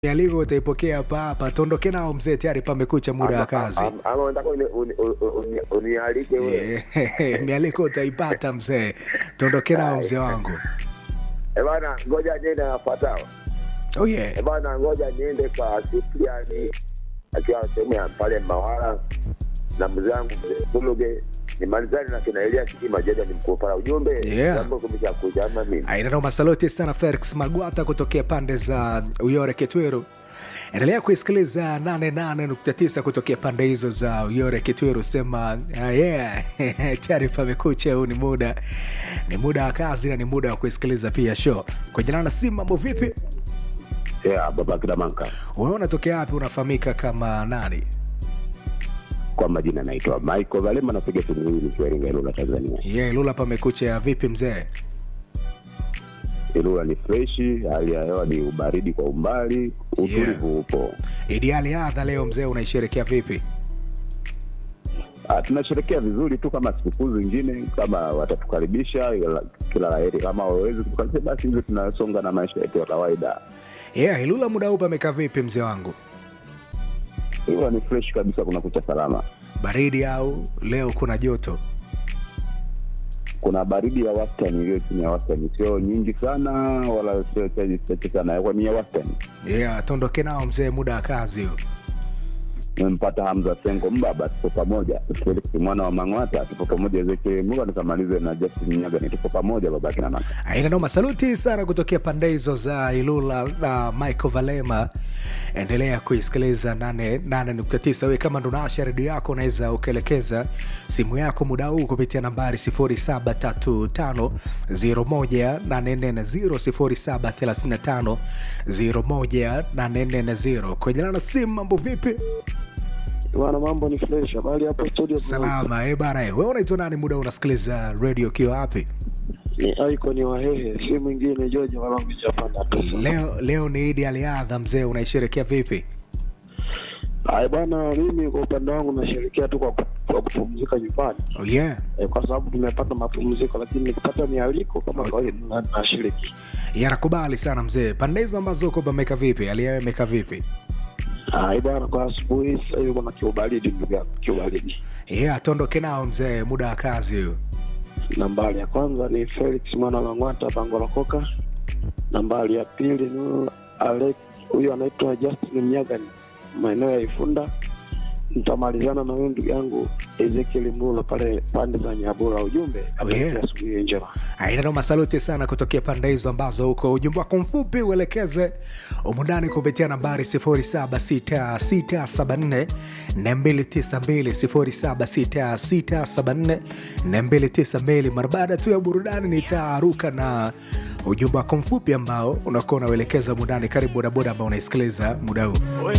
Mialiko utaipokea hapa. Tuondoke nao mzee, tayari pamekucha muda wa kazi. Ama unataka unialike wewe? Mialiko utaipata mzee. Tuondoke nao mzee wangu. Bana, ngoja niende nafuatao. Oh yeah. Bana, ngoja niende kwa Cyprian akiwa sehemu ya pale Mawala na mzee wangu Kuluge. Ni manzani na kina Elia Kitima jaja ni mkopara ujumbe. Yeah. Jambo kumesha kuja ama mimi. Aina masaloti sana Felix Magwata kutokea pande za Uyore Kitwiru. Endelea kuisikiliza 88.9 kutokea pande hizo za Uyore Kitwiru. Sema yeah. Tayari pamekucha, huu ni muda wa kazi na ni muda wa kuisikiliza pia show. Kwa jina na simu, mambo vipi? Yeah, baba Kidamanka. Wewe unatokea wapi, unafahamika kama nani? Kwa majina naitwa Michael Valema, napiga simu hii nikiwa Iringa, Ilula, Tanzania. Yeah, Ilula pamekucha vipi mzee? Ilula ni freshi, hali ya hewa ni ubaridi kwa umbali, utulivu upo. Ideali adha leo mzee unaisherehekea vipi? Tunasherehekea vizuri tu kama sikukuu zingine, kama watatukaribisha kila laheri, kama hawawezi tukaribisha basi hizo tunasonga na maisha yetu ya kawaida. Yeah, Ilula muda huu pamekaa vipi mzee wangu? Ilula ni fresh kabisa, kuna kucha salama. Baridi au leo kuna joto? Kuna baridi ya wastani, ile chini ya wastani, sio nyingi sana wala sio chache sana, kwa ni ya wastani. Yeah, tuondoke nao mzee, muda wa kazi huu. Nimempata Hamza Sengo Mbaba, tupo pamoja. Felix mwana wa Mangwata, tupo pamoja. Ezekiel Mungu nikamalize na Justin Nyaga, ni tupo pamoja baba kina mama. Aina noma, saluti sana kutokea pande hizo za Ilula na Michael Valema. Endelea kuisikiliza 88.9. Wewe kama ndo nasha redio yako, unaweza ukaelekeza simu yako muda huu kupitia nambari 0735018440, 0735018440. Kwenye na simu, mambo vipi? Bwana, mambo ni fresh. Habari hapo studio? Salama. Bana, wewe unaitwa nani, muda unasikiliza radio ukiwa wapi? Ni Icon wa Hehe, si mwingine George Walangu Japanda tu. Leo ni Idi Aliadha mzee, unaisherehekea vipi? Bwana, mimi kwa upande wangu nasherehekea tu kwa kupumzika nyumbani. Oh yeah. Kwa sababu tumepata mapumziko, lakini nikipata mialiko kama kawaida nashiriki. Nakubali sana mzee. Pande hizo ambazo uko pameka vipi? Hali yao imeka vipi? Bwana, kwa asubuhi sasa hivi kuna kiubaridi ndugu yangu, kiubaridi. Yeah, tuondoke nao mzee, muda wa kazi huu. Nambari ya kwanza ni Felix mwana wa Ngwata Bangola Koka. Nambari ya pili ni Alex, huyo anaitwa Justin Mnyagani, maeneo ya Ifunda. Nitamalizana na huyo ndugu yangu Ezekiel Mula pale pande za Nyabura. Ujumbe asubuhi njema. Aina ndo masaluti sana kutokea pande hizo ambazo huko. Ujumbe wako mfupi uelekeze umundani kupitia nambari 0766744292, 0766744292. Mara baada tu ya burudani nitaaruka na ujumbe wako mfupi ambao unakuwa unauelekeza mundani. Karibu bodaboda ambao unaisikiliza muda huu.